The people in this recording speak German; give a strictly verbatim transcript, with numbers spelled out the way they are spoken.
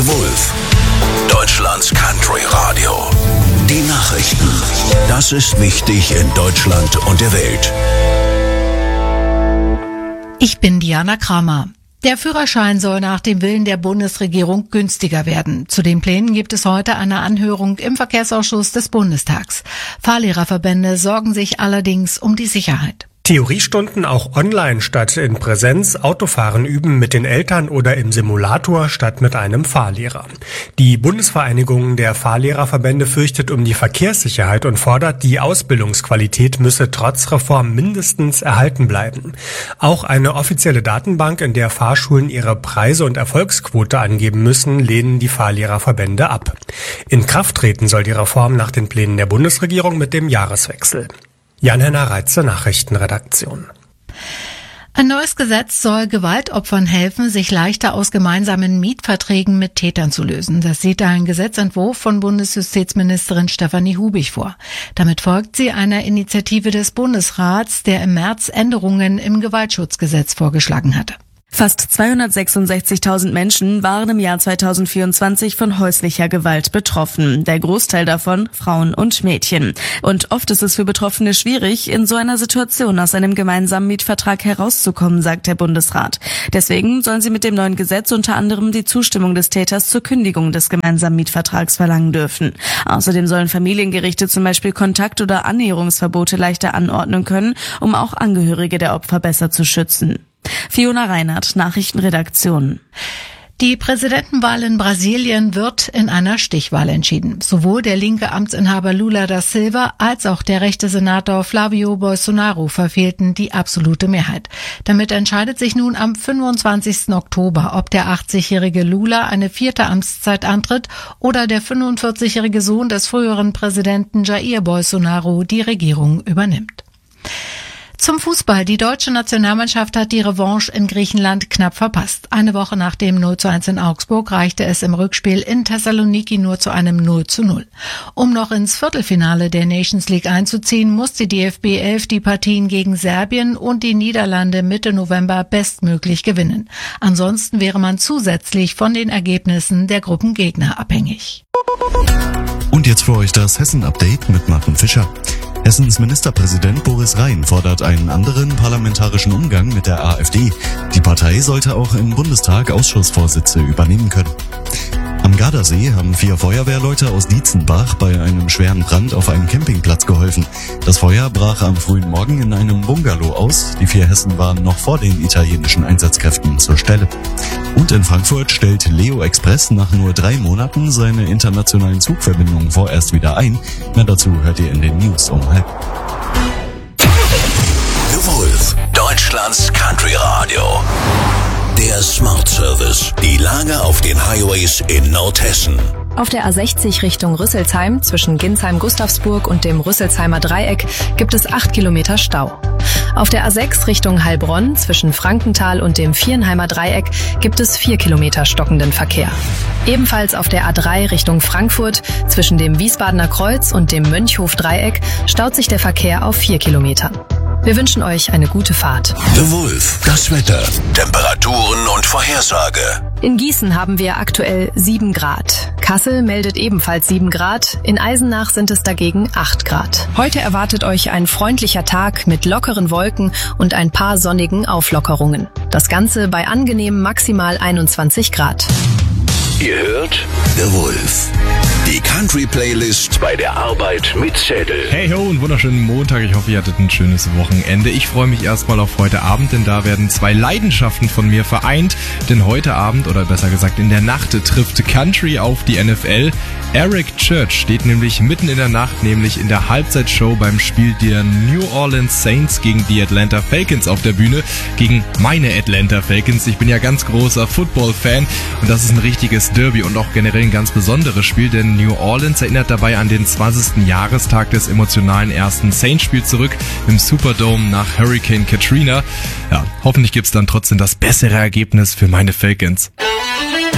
The Wolf, Deutschlands Country Radio. Die Nachrichten. Das ist wichtig in Deutschland und der Welt. Ich bin Diana Kramer. Der Führerschein soll nach dem Willen der Bundesregierung günstiger werden. Zu den Plänen gibt es heute eine Anhörung im Verkehrsausschuss des Bundestags. Fahrlehrerverbände sorgen sich allerdings um die Sicherheit. Theoriestunden auch online statt in Präsenz, Autofahren üben mit den Eltern oder im Simulator statt mit einem Fahrlehrer. Die Bundesvereinigung der Fahrlehrerverbände fürchtet um die Verkehrssicherheit und fordert, die Ausbildungsqualität müsse trotz Reform mindestens erhalten bleiben. Auch eine offizielle Datenbank, in der Fahrschulen ihre Preise und Erfolgsquote angeben müssen, lehnen die Fahrlehrerverbände ab. In Kraft treten soll die Reform nach den Plänen der Bundesregierung mit dem Jahreswechsel. Jan-Henner Reitze, Nachrichtenredaktion. Ein neues Gesetz soll Gewaltopfern helfen, sich leichter aus gemeinsamen Mietverträgen mit Tätern zu lösen. Das sieht ein Gesetzentwurf von Bundesjustizministerin Stefanie Hubig vor. Damit folgt sie einer Initiative des Bundesrats, der im März Änderungen im Gewaltschutzgesetz vorgeschlagen hatte. Fast zweihundertsechsundsechzigtausend Menschen waren im Jahr zweitausendvierundzwanzig von häuslicher Gewalt betroffen. Der Großteil davon Frauen und Mädchen. Und oft ist es für Betroffene schwierig, in so einer Situation aus einem gemeinsamen Mietvertrag herauszukommen, sagt der Bundesrat. Deswegen sollen sie mit dem neuen Gesetz unter anderem die Zustimmung des Täters zur Kündigung des gemeinsamen Mietvertrags verlangen dürfen. Außerdem sollen Familiengerichte zum Beispiel Kontakt- oder Annäherungsverbote leichter anordnen können, um auch Angehörige der Opfer besser zu schützen. Fiona Reinhardt, Nachrichtenredaktion. Die Präsidentenwahl in Brasilien wird in einer Stichwahl entschieden. Sowohl der linke Amtsinhaber Lula da Silva als auch der rechte Senator Flavio Bolsonaro verfehlten die absolute Mehrheit. Damit entscheidet sich nun am fünfundzwanzigsten Oktober, ob der achtzigjährige Lula eine vierte Amtszeit antritt oder der fünfundvierzigjährige Sohn des früheren Präsidenten Jair Bolsonaro die Regierung übernimmt. Zum Fußball. Die deutsche Nationalmannschaft hat die Revanche in Griechenland knapp verpasst. Eine Woche nach dem null zu eins in Augsburg reichte es im Rückspiel in Thessaloniki nur zu einem null zu null. Um noch ins Viertelfinale der Nations League einzuziehen, muss die D F B elf die Partien gegen Serbien und die Niederlande Mitte November bestmöglich gewinnen. Ansonsten wäre man zusätzlich von den Ergebnissen der Gruppengegner abhängig. Und jetzt für euch das Hessen-Update mit Martin Fischer. Hessens Ministerpräsident Boris Rhein fordert einen anderen parlamentarischen Umgang mit der AfD. Die Partei sollte auch im Bundestag Ausschussvorsitze übernehmen können. Am Gardasee haben vier Feuerwehrleute aus Dietzenbach bei einem schweren Brand auf einem Campingplatz geholfen. Das Feuer brach am frühen Morgen in einem Bungalow aus. Die vier Hessen waren noch vor den italienischen Einsatzkräften zur Stelle. Und in Frankfurt stellt Leo Express nach nur drei Monaten seine internationalen Zugverbindungen vorerst wieder ein. Mehr dazu hört ihr in den News um halb. The Wolf, Deutschlands Country Radio. Der Smart Service. Die Lage auf den Highways in Nordhessen. Auf der A sechzig Richtung Rüsselsheim zwischen Ginsheim-Gustavsburg und dem Rüsselsheimer Dreieck gibt es acht Kilometer Stau. Auf der A sechs Richtung Heilbronn zwischen Frankenthal und dem Viernheimer Dreieck gibt es vier Kilometer stockenden Verkehr. Ebenfalls auf der A drei Richtung Frankfurt zwischen dem Wiesbadener Kreuz und dem Mönchhof-Dreieck staut sich der Verkehr auf vier Kilometern. Wir wünschen euch eine gute Fahrt. The Wolf, das Wetter, Temperaturen und Vorhersage. In Gießen haben wir aktuell sieben Grad. Kassel meldet ebenfalls sieben Grad. In Eisenach sind es dagegen acht Grad. Heute erwartet euch ein freundlicher Tag mit lockeren Wolken und ein paar sonnigen Auflockerungen. Das Ganze bei angenehmen maximal einundzwanzig Grad. Ihr hört The Wolf. Die Country-Playlist bei der Arbeit mit Zettel. Hey ho, einen wunderschönen Montag. Ich hoffe, ihr hattet ein schönes Wochenende. Ich freue mich erstmal auf heute Abend, denn da werden zwei Leidenschaften von mir vereint. Denn heute Abend, oder besser gesagt in der Nacht, trifft Country auf die N F L. Eric Church steht nämlich mitten in der Nacht, nämlich in der Halbzeitshow beim Spiel der New Orleans Saints gegen die Atlanta Falcons auf der Bühne, gegen meine Atlanta Falcons. Ich bin ja ganz großer Football-Fan und das ist ein richtiges Derby und auch generell ein ganz besonderes Spiel, denn New Orleans erinnert dabei an den zwanzigsten Jahrestag des emotionalen ersten Saints-Spiels zurück im Superdome nach Hurricane Katrina. Ja, hoffentlich gibt's dann trotzdem das bessere Ergebnis für meine Falcons.